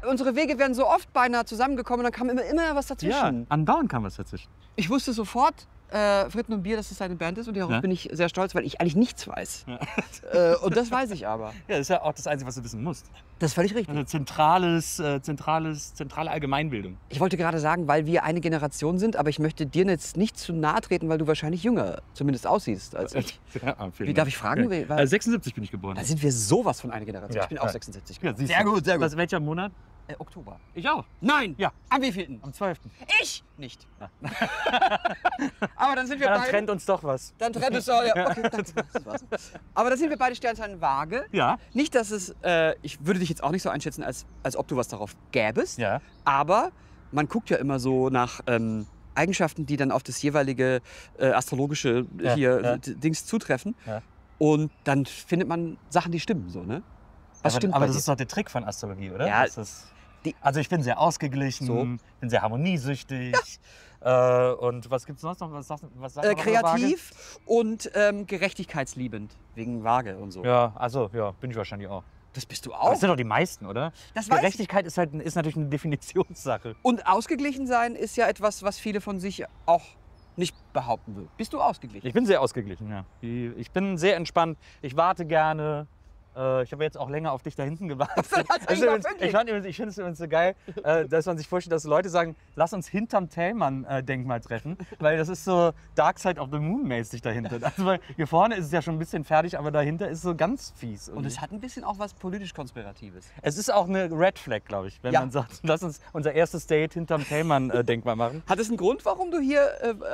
unsere Wege wären so oft beinahe zusammengekommen und dann kam immer was dazwischen. Ja, andauernd kam was dazwischen. Ich wusste sofort, Fritten und Bier, dass es seine Band ist und darauf bin ich sehr stolz, weil ich eigentlich nichts weiß. Ja. Und das weiß ich aber. Ja, das ist ja auch das Einzige, was du wissen musst. Das ist völlig richtig. Also zentrale Allgemeinbildung. Ich wollte gerade sagen, weil wir eine Generation sind, aber ich möchte dir jetzt nicht zu nahe treten, weil du wahrscheinlich jünger zumindest aussiehst als ich. Ja, Wie darf ich fragen? Okay. 76 bin ich geboren. Da sind wir sowas von einer Generation. Ja, Ich bin auch 76. Ja, sehr gut, sehr gut. Welcher Monat? Oktober. Ich auch. Nein! Ja. Am wievielten? Am 12. Ich nicht. Ja. Aber dann sind wir Ja, dann beide... trennt uns doch was. Dann trennt es auch, ja. Okay, das war's. Aber dann sind wir beide Sternzeichen Waage. Ja. Nicht, dass es... ich würde dich jetzt auch nicht so einschätzen, als ob du was darauf gäbest. Ja. Aber man guckt ja immer so nach... Eigenschaften, die dann auf das jeweilige astrologische Dings zutreffen. Ja. Und dann findet man Sachen, die stimmen. So, ne? Was stimmt aber bei das dir? ist doch der Trick von Astrologie, oder? Ja, also ich bin sehr ausgeglichen, bin sehr harmoniesüchtig. Ja. Und was gibt's sonst noch? Was sagt kreativ und gerechtigkeitsliebend, wegen Waage und so. Ja, also bin ich wahrscheinlich auch. Das bist du Aber auch? das sind doch die meisten, oder? Gerechtigkeit ist natürlich eine Definitionssache. Und ausgeglichen sein ist ja etwas, was viele von sich auch nicht behaupten würden. Bist du ausgeglichen? Ich bin sehr ausgeglichen, ja. Ich bin sehr entspannt. Ich warte gerne. Ich habe jetzt auch länger auf dich da hinten gewartet. Ich finde es übrigens so geil, dass man sich vorstellt, dass Leute sagen, lass uns hinterm Thälmann-Denkmal treffen, weil das ist so Dark Side of the Moon-mäßig dahinter. Also weil hier vorne ist es ja schon ein bisschen fertig, aber dahinter ist es so ganz fies. Und es hat ein bisschen auch was politisch-konspiratives. Es ist auch eine Red Flag, glaube ich, wenn man sagt, lass uns unser erstes Date hinterm Thälmann-Denkmal machen. Hat es einen Grund, warum du hier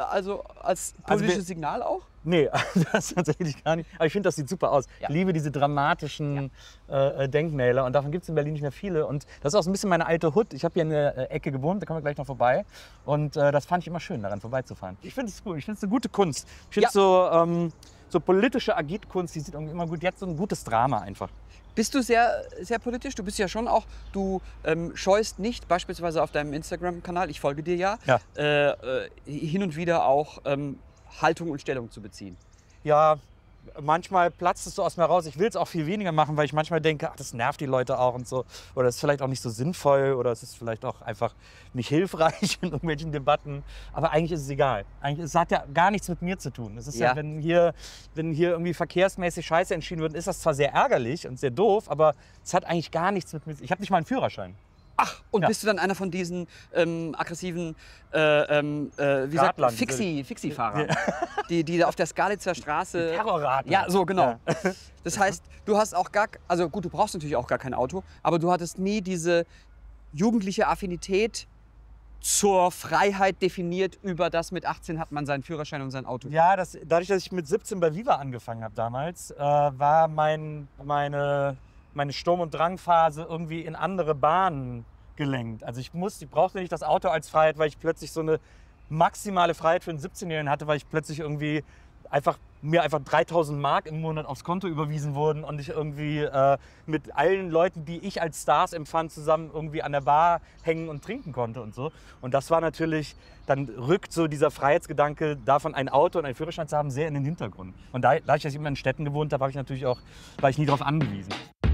als politisches Signal auch? Nee, das tatsächlich gar nicht. Aber ich finde, das sieht super aus. Ja. Ich liebe diese dramatischen Denkmäler und davon gibt es in Berlin nicht mehr viele. Und das ist auch so ein bisschen meine alte Hut. Ich habe hier in der Ecke gewohnt, da kommen wir gleich noch vorbei. Und das fand ich immer schön, daran vorbeizufahren. Ich finde es gut, ich finde es eine gute Kunst. Ich finde so politische Agitkunst, die sieht irgendwie immer gut. Jetzt so ein gutes Drama einfach. Bist du sehr, sehr politisch? Du bist ja schon auch, du scheust nicht, beispielsweise auf deinem Instagram-Kanal, ich folge dir ja. Hin und wieder auch Haltung und Stellung zu beziehen. Ja, manchmal platzt es so aus mir raus. Ich will es auch viel weniger machen, weil ich manchmal denke, ach, das nervt die Leute auch und so. Oder es ist vielleicht auch nicht so sinnvoll oder es ist vielleicht auch einfach nicht hilfreich in irgendwelchen Debatten. Aber eigentlich ist es egal. Es hat ja gar nichts mit mir zu tun. Es ist ja, wenn hier irgendwie verkehrsmäßig Scheiße entschieden wird, ist das zwar sehr ärgerlich und sehr doof, aber es hat eigentlich gar nichts mit mir zu tun. Ich habe nicht mal einen Führerschein. Ach, und bist du dann einer von diesen aggressiven Fixie-Fahrern, die da auf der Skalitzer Straße... Die Terrorraten. Ja, so genau. Ja. Das heißt, du hast auch also gut, du brauchst natürlich auch gar kein Auto, aber du hattest nie diese jugendliche Affinität zur Freiheit definiert, über das mit 18 hat man seinen Führerschein und sein Auto. Ja, dadurch, dass ich mit 17 bei Viva angefangen habe damals, war meine Sturm- und Drangphase irgendwie in andere Bahnen gelenkt. Also ich brauchte nicht das Auto als Freiheit, weil ich plötzlich so eine maximale Freiheit für einen 17-Jährigen hatte, weil ich plötzlich irgendwie mir einfach 3.000 Mark im Monat aufs Konto überwiesen wurden und ich irgendwie mit allen Leuten, die ich als Stars empfand, zusammen irgendwie an der Bar hängen und trinken konnte und so. Und das war natürlich, dann rückt so dieser Freiheitsgedanke davon, ein Auto und einen Führerschein zu haben, sehr in den Hintergrund. Und dadurch, dass ich immer in Städten gewohnt habe, war ich nie darauf angewiesen.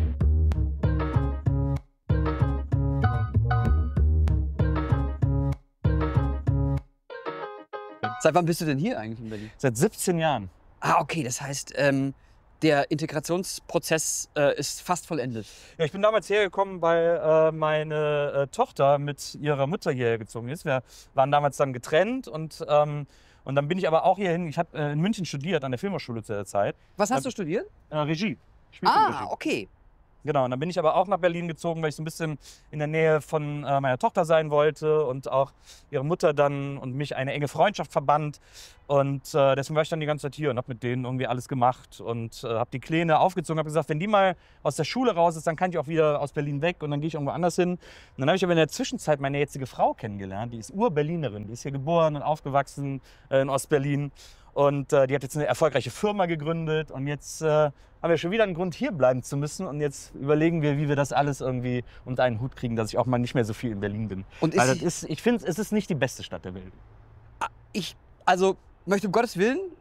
Seit wann bist du denn hier eigentlich in Berlin? Seit 17 Jahren. Ah, okay, das heißt, der Integrationsprozess ist fast vollendet. Ja, ich bin damals hergekommen, weil meine Tochter mit ihrer Mutter hierher gezogen ist. Wir waren damals dann getrennt und dann bin ich aber auch hierhin. Ich habe in München studiert, an der Filmhochschule zu der Zeit. Was hast du studiert? Regie. Ah, okay. Genau, und dann bin ich aber auch nach Berlin gezogen, weil ich so ein bisschen in der Nähe von meiner Tochter sein wollte und auch ihre Mutter dann und mich eine enge Freundschaft verband. Und deswegen war ich dann die ganze Zeit hier und habe mit denen irgendwie alles gemacht und habe die Kleine aufgezogen, habe gesagt, wenn die mal aus der Schule raus ist, dann kann ich auch wieder aus Berlin weg und dann gehe ich irgendwo anders hin. Und dann habe ich aber in der Zwischenzeit meine jetzige Frau kennengelernt, die ist Ur-Berlinerin, die ist hier geboren und aufgewachsen in Ostberlin. Und die hat jetzt eine erfolgreiche Firma gegründet und jetzt haben wir schon wieder einen Grund, hier bleiben zu müssen. Und jetzt überlegen wir, wie wir das alles irgendwie unter einen Hut kriegen, dass ich auch mal nicht mehr so viel in Berlin bin. Und ich finde, es ist nicht die beste Stadt der Welt. Also möchte um Gottes Willen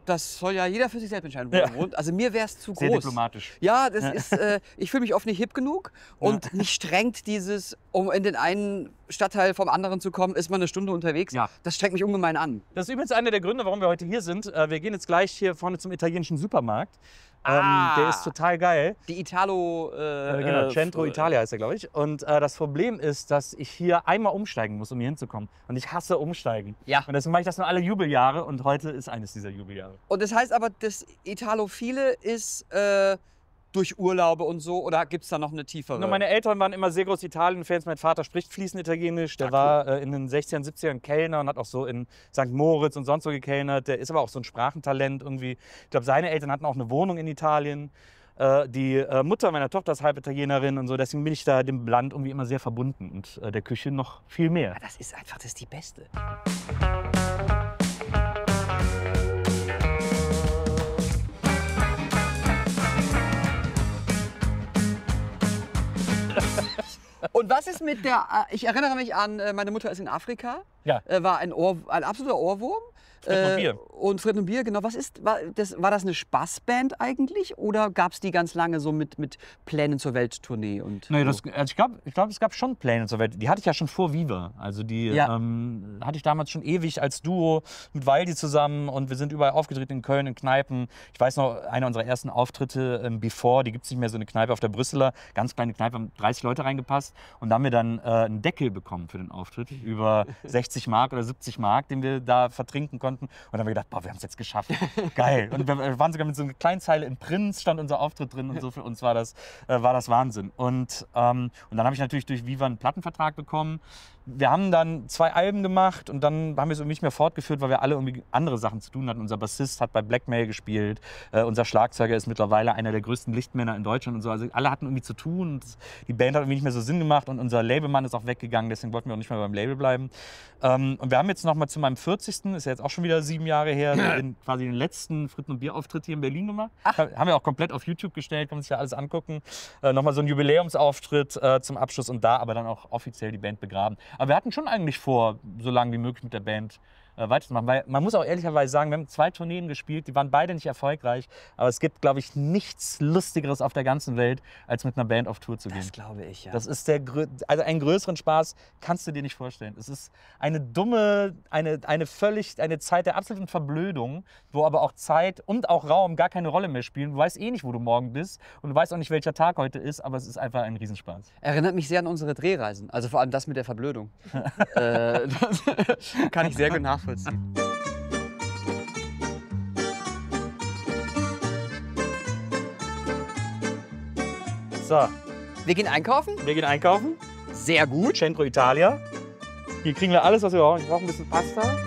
das soll ja jeder für sich selbst entscheiden, wo er wohnt. Also mir wäre es zu groß. Sehr diplomatisch. Ja, das ist, ich fühle mich oft nicht hip genug und mich strengt dieses, um in den einen Stadtteil vom anderen zu kommen, ist man eine Stunde unterwegs. Ja. Das strengt mich ungemein an. Das ist übrigens einer der Gründe, warum wir heute hier sind. Wir gehen jetzt gleich hier vorne zum italienischen Supermarkt. Der ist total geil. Die Italo... Genau, Centro Italia heißt er, glaube ich. Und das Problem ist, dass ich hier einmal umsteigen muss, um hier hinzukommen. Und ich hasse Umsteigen. Ja. Und deswegen mache ich das nur alle Jubeljahre und heute ist eines dieser Jubeljahre. Und das heißt aber, das Italophile ist durch Urlaube und so, oder gibt es da noch eine tiefere? Nur meine Eltern waren immer sehr groß Italien-Fans. Mein Vater spricht fließend Italienisch. Der war in den 60ern, 70ern Kellner und hat auch so in St. Moritz und sonst so gekellnert. Der ist aber auch so ein Sprachentalent irgendwie. Ich glaube, seine Eltern hatten auch eine Wohnung in Italien. Die Mutter meiner Tochter ist halb Italienerin und so. Deswegen bin ich da dem Land irgendwie immer sehr verbunden und der Küche noch viel mehr. Ja, das ist einfach, das ist die beste. Und was ist mit der, ich erinnere mich an, meine Mutter ist in Afrika, Ja. War ein absoluter Ohrwurm. Fred und Bier. Und Fred und Bier, genau. War das eine Spaßband eigentlich oder gab es die ganz lange so mit Plänen zur Welttournee? Und Nee, so? ich glaube, es gab schon Pläne zur Welt. Die hatte ich ja schon vor Viva. Also die hatte ich damals schon ewig als Duo mit Waldi zusammen und wir sind überall aufgetreten in Köln, in Kneipen. Ich weiß noch, einer unserer ersten Auftritte Before, die gibt es nicht mehr, so eine Kneipe auf der Brüsseler, ganz kleine Kneipe, haben 30 Leute reingepasst und da haben wir dann einen Deckel bekommen für den Auftritt über 60 Mark oder 70 Mark, den wir da vertrinken konnten. Und dann haben wir gedacht, boah, wir haben es jetzt geschafft. Geil. Und wir waren sogar mit so einer kleinen Zeile in Prinz, stand unser Auftritt drin und so. Für uns war das Wahnsinn. Und dann habe ich natürlich durch Viva einen Plattenvertrag bekommen. Wir haben dann 2 Alben gemacht und dann haben wir es irgendwie nicht mehr fortgeführt, weil wir alle irgendwie andere Sachen zu tun hatten. Unser Bassist hat bei Blackmail gespielt, unser Schlagzeuger ist mittlerweile einer der größten Lichtmänner in Deutschland und so. Also alle hatten irgendwie zu tun und die Band hat irgendwie nicht mehr so Sinn gemacht und unser Labelmann ist auch weggegangen, deswegen wollten wir auch nicht mehr beim Label bleiben. Und wir haben jetzt noch mal zu meinem 40., ist ja jetzt auch schon wieder 7 Jahre her, quasi den letzten Fritten- und Bier-Auftritt hier in Berlin gemacht. Haben wir auch komplett auf YouTube gestellt, kann man sich ja alles angucken. Nochmal so einen Jubiläumsauftritt zum Abschluss und da aber dann auch offiziell die Band begraben. Aber wir hatten schon eigentlich vor, so lange wie möglich mit der Band weiterzumachen. Weil man muss auch ehrlicherweise sagen, wir haben 2 Tourneen gespielt, die waren beide nicht erfolgreich. Aber es gibt, glaube ich, nichts Lustigeres auf der ganzen Welt, als mit einer Band auf Tour zu gehen. Das glaube ich, ja. Das ist also einen größeren Spaß kannst du dir nicht vorstellen. Es ist eine eine Zeit der absoluten Verblödung, wo aber auch Zeit und auch Raum gar keine Rolle mehr spielen. Du weißt eh nicht, wo du morgen bist und du weißt auch nicht, welcher Tag heute ist, aber es ist einfach ein Riesenspaß. Erinnert mich sehr an unsere Drehreisen, also vor allem das mit der Verblödung. Das kann ich sehr gut nachvollziehen. So, Wir gehen einkaufen? wir gehen einkaufen. Sehr gut. Centro Italia. Hier kriegen wir alles, was wir brauchen. Ich brauche ein bisschen Pasta.